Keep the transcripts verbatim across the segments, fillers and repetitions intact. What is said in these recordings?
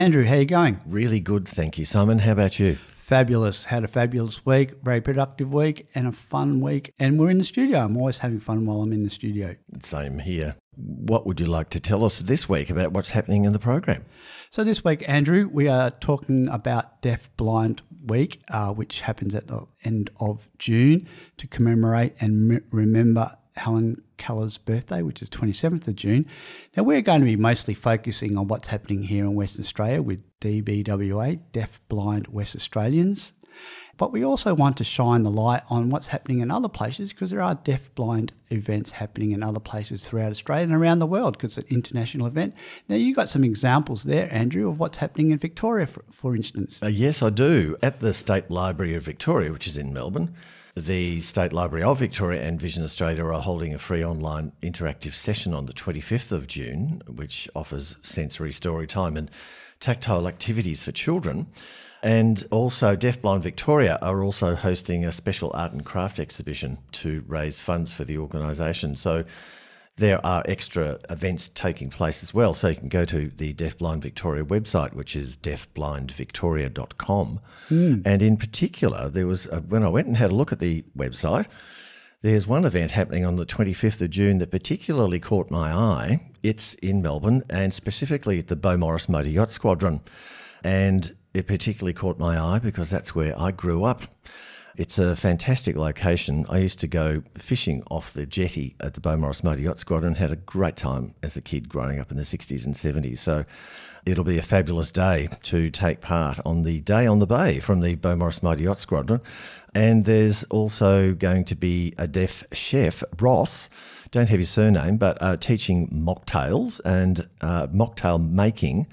Andrew, how you going? Really good, thank you, Simon. How about you? Fabulous. Had a fabulous week, very productive week and a fun week. And we're in the studio. I'm always having fun while I'm in the studio. Same here. What would you like to tell us this week about what's happening in the program? So this week, Andrew, we are talking about Deaf Blind Week, uh, which happens at the end of June to commemorate and m- remember Helen Keller's birthday, which is twenty-seventh of June. Now, we're going to be mostly focusing on what's happening here in Western Australia with D B W A, Deaf Blind West Australians. But we also want to shine the light on what's happening in other places, because there are deaf blind events happening in other places throughout Australia and around the world, because it's an international event. Now, you got some examples there, Andrew, of what's happening in Victoria, for, for instance. Uh, yes, I do. At the State Library of Victoria, which is in Melbourne, the State Library of Victoria and Vision Australia are holding a free online interactive session on the twenty-fifth of June, which offers sensory story time and tactile activities for children. And also Deaf Blind Victoria are also hosting a special art and craft exhibition to raise funds for the organisation. So there are extra events taking place as well. So you can go to the Deaf Blind Victoria website, which is deaf blind victoria dot com. Mm. And in particular, there was a, when I went and had a look at the website, there's one event happening on the twenty-fifth of June that particularly caught my eye. It's in Melbourne, and specifically at the Beaumaris Motor Yacht Squadron. And it particularly caught my eye because that's where I grew up. It's a fantastic location. I used to go fishing off the jetty at the Beaumaris Motor Yacht Squadron, had a great time as a kid growing up in the sixties and seventies. So it'll be a fabulous day to take part on the Day on the Bay from the Beaumaris Motor Yacht Squadron. And there's also going to be a deaf chef, Ross, don't have his surname, but uh, teaching mocktails and uh, mocktail making.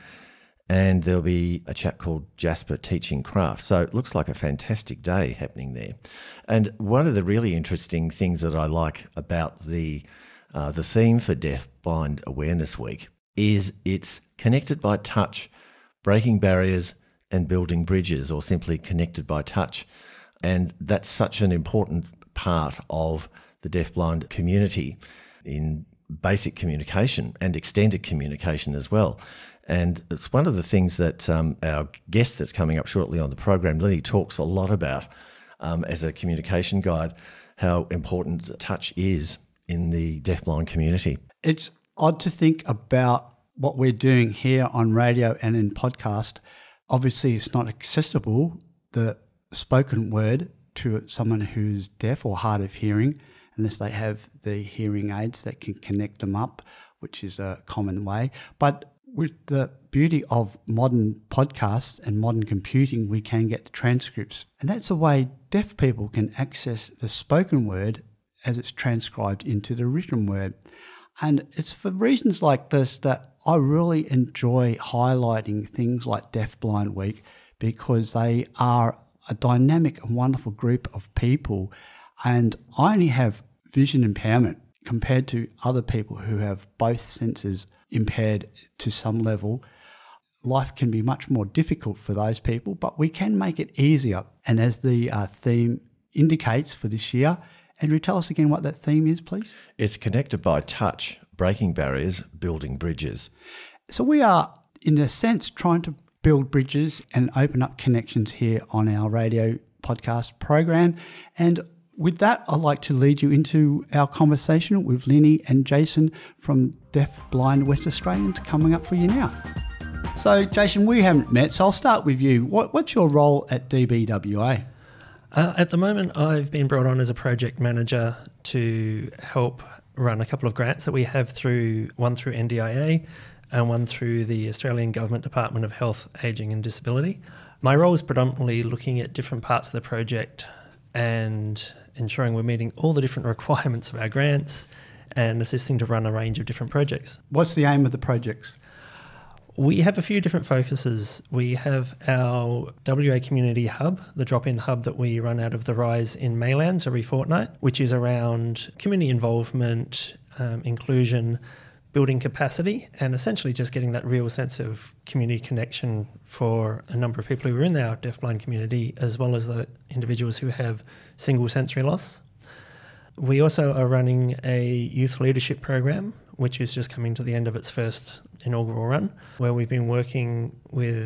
And there'll be a chap called Jasper teaching craft. So it looks like a fantastic day happening there. And one of the really interesting things that I like about the uh, the theme for Deaf Blind Awareness Week is it's connected by touch, breaking barriers and building bridges, or simply connected by touch. And that's such an important part of the deaf-blind community in basic communication and extended communication as well. And it's one of the things that um, our guest that's coming up shortly on the program, Lily, talks a lot about um, as a communication guide, how important touch is in the deafblind community. It's odd to think about what we're doing here on radio and in podcast. Obviously, it's not accessible, the spoken word, to someone who's deaf or hard of hearing, unless they have the hearing aids that can connect them up, which is a common way. But with the beauty of modern podcasts and modern computing, we can get the transcripts. And that's a way deaf people can access the spoken word as it's transcribed into the written word. And it's for reasons like this that I really enjoy highlighting things like Deaf Blind Week, because they are a dynamic and wonderful group of people. And I only have vision impairment compared to other people who have both senses impaired to some level. Life can be much more difficult for those people, but we can make it easier. And as the uh, theme indicates for this year, Andrew, tell us again what that theme is, please. It's connected by touch, breaking barriers, building bridges. So we are, in a sense, trying to build bridges and open up connections here on our radio podcast program. And with that, I'd like to lead you into our conversation with Lenny and Jason from Deaf Blind West Australians coming up for you now. So, Jason, we haven't met, so I'll start with you. What, what's your role at D B W A? Uh, at the moment, I've been brought on as a project manager to help run a couple of grants that we have through, one through N D I A and one through the Australian Government Department of Health, Ageing and Disability. My role is predominantly looking at different parts of the project and ensuring we're meeting all the different requirements of our grants and assisting to run a range of different projects. What's the aim of the projects? We have a few different focuses. We have our W A Community Hub, the drop-in hub that we run out of the Rise in Maylands every fortnight, which is around community involvement, um, inclusion, building capacity, and essentially just getting that real sense of community connection for a number of people who are in our deafblind community, as well as the individuals who have single sensory loss. We also are running a youth leadership program, which is just coming to the end of its first inaugural run, where we've been working with